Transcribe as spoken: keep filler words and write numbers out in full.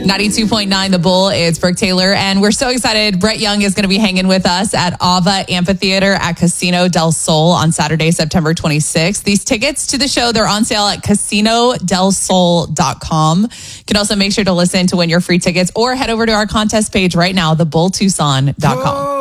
ninety-two point nine The Bull, it's Brooke Taylor, and we're so excited. Brett Young is going to be hanging with us at Ava Amphitheater at Casino del Sol on Saturday, September twenty-sixth. These tickets to the show, they're on sale at casino del sol dot com. You can also make sure to listen to win your free tickets or head over to our contest page right now, the bull tucson dot com.